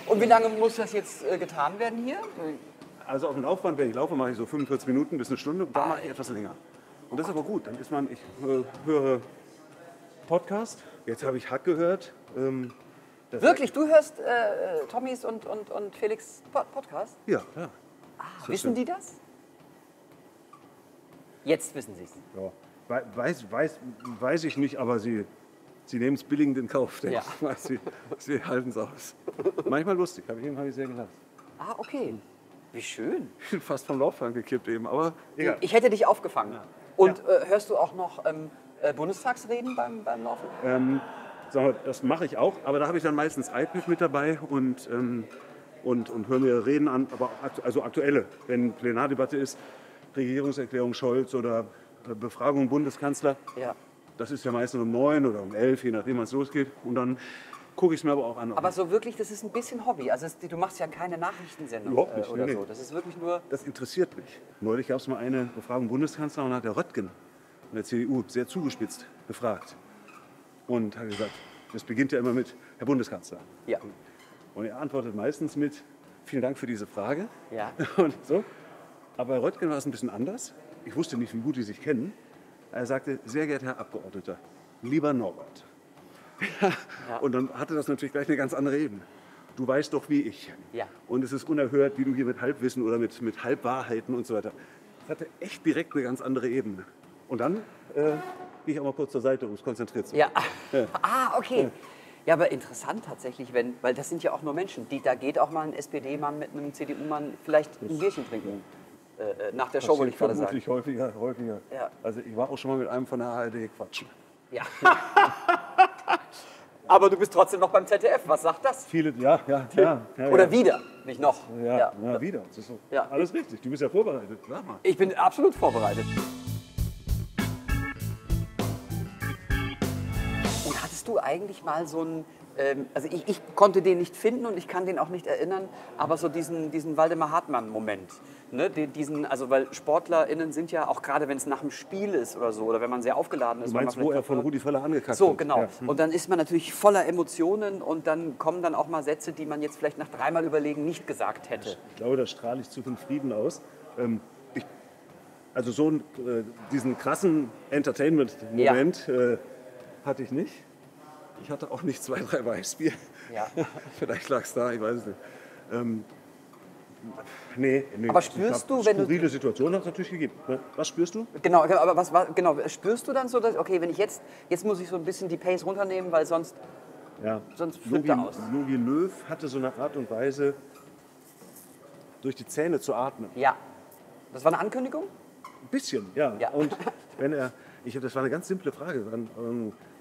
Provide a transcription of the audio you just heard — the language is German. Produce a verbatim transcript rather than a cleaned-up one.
Und wie lange muss das jetzt äh, getan werden hier? Also auf dem Laufband, wenn ich laufe, mache ich so fünfundvierzig Minuten bis eine Stunde. Da mache ich etwas länger. Und das ist aber gut. Dann ist man, ich äh, höre Podcast. Jetzt habe ich Hack gehört. Ähm, das Wirklich? Du hörst äh, Tommys und, und, und Felix Pod Podcast? Ja, ja. Ah, wissen die das? Jetzt wissen sie es. Ja. We- Weiß, weiß, weiß ich nicht, aber sie, sie nehmen es billigend in Kauf, denke Ja. ich mal. Sie, sie halten es aus. Manchmal lustig, habe ich eben hab ich sehr gelacht. Ah, okay. Wie schön. Ich bin fast vom Laufband gekippt eben, aber egal. Ich hätte dich aufgefangen. Und äh, hörst du auch noch ähm, äh, Bundestagsreden beim, beim Laufen? Ähm, sag mal, das mache ich auch, aber da habe ich dann meistens iPad mit dabei und, ähm, und, und höre mir Reden an, aber auch aktu also aktuelle, wenn Plenardebatte ist, Regierungserklärung Scholz oder äh, Befragung Bundeskanzler. Ja. Das ist ja meistens um neun oder um elf, je nachdem, wann es losgeht. Und dann gucke ich es mir aber auch an. Aber so wirklich, das ist ein bisschen Hobby. Also es, du machst ja keine Nachrichtensendung Überhaupt äh, nicht, oder nee, so. nee. Das ist wirklich nur... Das interessiert mich. Neulich gab es mal eine Befragung Bundeskanzler und hat der Röttgen von der C D U sehr zugespitzt befragt. Und hat gesagt, das beginnt ja immer mit Herr Bundeskanzler. Ja. Und er antwortet meistens mit, vielen Dank für diese Frage. Ja. Und so. Aber bei Röttgen war es ein bisschen anders. Ich wusste nicht, wie gut die sich kennen. Er sagte, sehr geehrter Herr Abgeordneter, lieber Norbert. Ja. Und dann hatte das natürlich gleich eine ganz andere Ebene. Du weißt doch, wie ich. Ja. Und es ist unerhört, wie du hier mit Halbwissen oder mit, mit Halbwahrheiten und so weiter. Das hatte echt direkt eine ganz andere Ebene. Und dann äh, gehe ich auch mal kurz zur Seite, um es konzentriert zu Ja. Ah, okay. Ja, aber interessant tatsächlich, wenn, weil das sind ja auch nur Menschen. Die, da geht auch mal ein S P D-Mann mit einem C D U-Mann vielleicht ein Bierchen trinken. Äh, nach der Show, wollte ich gerade sagen. Vermutlich häufiger, häufiger. Ja. Also ich war auch schon mal mit einem von der A R D quatschen. Ja. Aber du bist trotzdem noch beim Z D F. Was sagt das? Viele, ja, ja, ja. ja Oder ja. wieder, nicht noch. Ja, Ja. ja. wieder. Das ist so. Ja. Alles richtig. Du bist ja vorbereitet. Sag mal. Ich bin absolut vorbereitet. Und hattest du eigentlich mal so einen, ähm, also ich, ich konnte den nicht finden und ich kann den auch nicht erinnern, aber so diesen, diesen Waldemar Hartmann-Moment. Ne? Den, diesen, also weil SportlerInnen sind ja, auch gerade wenn es nach dem Spiel ist oder so, oder wenn man sehr aufgeladen ist. Du meinst, weil man wo er vielleicht von Rudi Völler angekackt So, wird? genau. Ja. Und dann ist man natürlich voller Emotionen und dann kommen dann auch mal Sätze, die man jetzt vielleicht nach dreimal Überlegen nicht gesagt hätte. Ich glaube, da strahle ich zu viel Frieden aus. Ähm, ich, also so einen, äh, diesen krassen Entertainment-Moment äh, hatte ich nicht. Ich hatte auch nicht zwei, drei Weißbier. Ja. Vielleicht lag es da, ich weiß es nicht. Ähm, nee, nee. Aber spürst du, wenn du- Skurrile Situationen hat es natürlich gegeben. Ne? Was spürst du? Genau, aber was war, genau, spürst du dann so, dass, okay, wenn ich jetzt, jetzt muss ich so ein bisschen die Pace runternehmen, weil sonst, Ja. sonst flippt er aus. Jogi Löw hatte so eine Art und Weise, durch die Zähne zu atmen. Ja. Das war eine Ankündigung? Ein bisschen, ja. Ja. Und wenn er, ich, das war eine ganz simple Frage. Dann, ähm,